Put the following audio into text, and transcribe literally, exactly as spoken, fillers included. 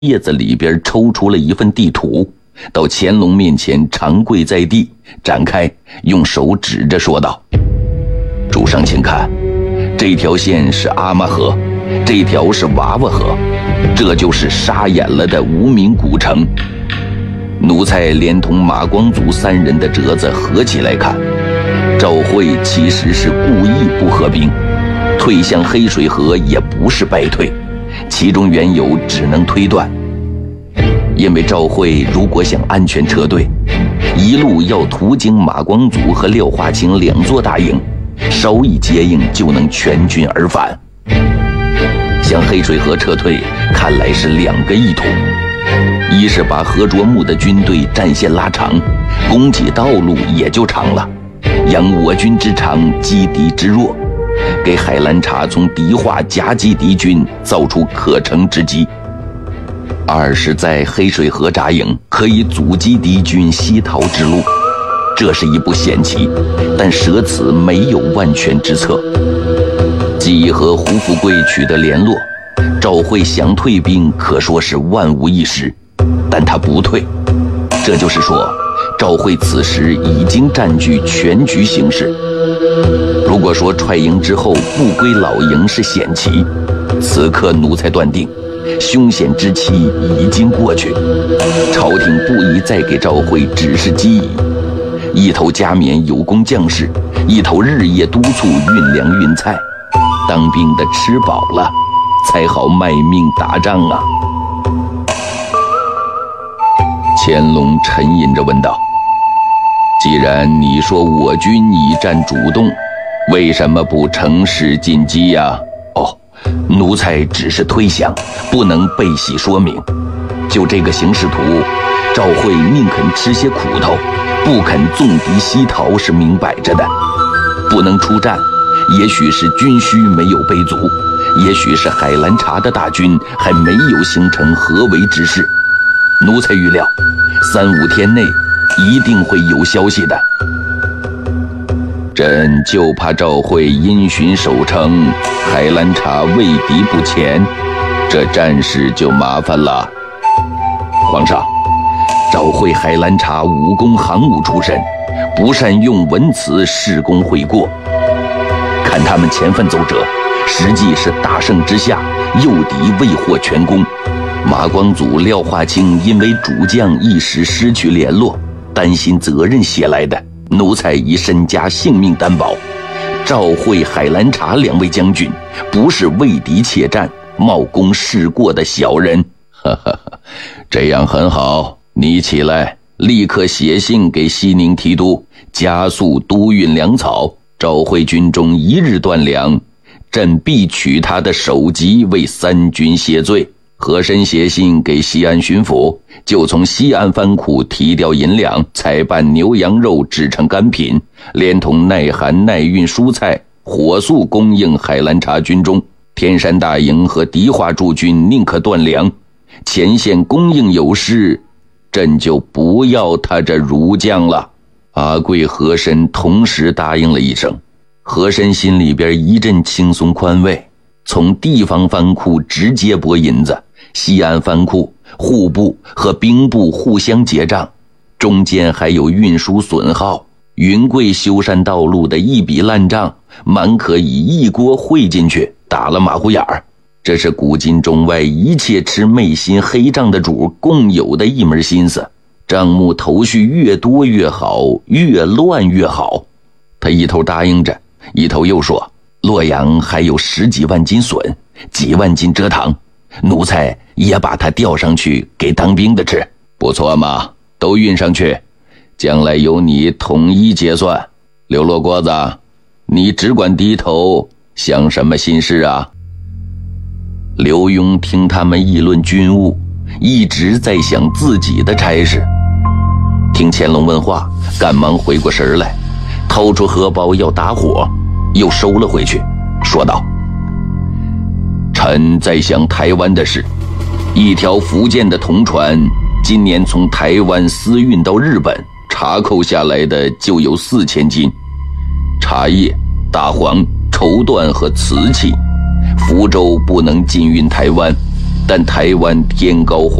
叶子里边抽出了一份地图，到乾隆面前长跪在地，展开，用手指着说道：主上请看，这条线是阿玛河，这条是娃娃河，这就是沙眼了的无名古城。奴才连同马光祖三人的折子合起来看，赵惠其实是故意不合兵，退向黑水河也不是败退，其中缘由只能推断。因为赵惠如果想安全撤退，一路要途经马光祖和廖化清两座大营，稍一接应就能全军而返。向黑水河撤退看来是两个意图，一是把何卓木的军队战线拉长，供给道路也就长了，扬我军之长，击敌之弱，给海兰察从敌化夹击敌军，造出可乘之机。二是在黑水河扎营，可以阻击敌军西逃之路，这是一步险棋，但舍此没有万全之策。既和胡富贵取得联络，赵惠想退兵可说是万无一失，但他不退，这就是说赵惠此时已经占据全局形势。如果说踹营之后不归老营是险棋，此刻奴才断定凶险之期已经过去，朝廷不宜再给赵惠指示机宜，一头加冕有功将士，一头日夜督促运粮运菜，当兵的吃饱了才好卖命打仗啊。乾隆沉吟着问道：既然你说我军已占主动，为什么不乘势进击呀？哦，奴才只是推想，不能背细说明。就这个形势图，赵惠宁肯吃些苦头，不肯纵敌西逃是明摆着的。不能出战，也许是军需没有备足，也许是海兰察的大军还没有形成合围之势。奴才预料三五天内一定会有消息的。朕就怕赵惠因循守城，海兰察畏敌不前，这战事就麻烦了。皇上，赵惠海兰察武功行武出身，不善用文辞事功会过，看他们前分奏折，实际是大胜之下，诱敌未获全功。马光祖廖化清因为主将一时失去联络，担心责任写来的，奴才以身家性命担保。赵惠、海兰察两位将军不是为敌怯战、冒功事过的小人。哈哈哈，这样很好，你起来，立刻写信给西宁提督，加速督运粮草。赵惠军中一日断粮，朕必取他的首级为三军谢罪。和珅写信给西安巡抚，就从西安藩库提调银两，采办牛羊肉制成干品，连同耐寒耐运蔬菜，火速供应海兰察军中。天山大营和敌化驻军宁可断粮，前线供应有失，朕就不要他这儒将了。阿贵、和珅同时答应了一声，和珅心里边一阵轻松宽慰，从地方藩库直接拨银子，西安藩库、户部和兵部互相结账，中间还有运输损耗、云贵修缮道路的一笔烂账，满可以一锅烩进去，打了马虎眼儿。这是古今中外一切吃昧心黑账的主共有的一门心思，账目头绪越多越好，越乱越好。他一头答应着，一头又说，洛阳还有十几万斤笋，几万斤蔗糖，奴才也把它调上去给当兵的吃。不错嘛，都运上去，将来由你统一结算。刘罗锅子，你只管低头，想什么心事啊？刘墉听他们议论军务，一直在想自己的差事。听乾隆问话，赶忙回过神来，掏出荷包要打火，又收了回去，说道：臣在想台湾的事，一条福建的铜船今年从台湾私运到日本，查扣下来的就有四千斤，茶叶、大黄、绸缎和瓷器。福州不能进运台湾， 但台湾天高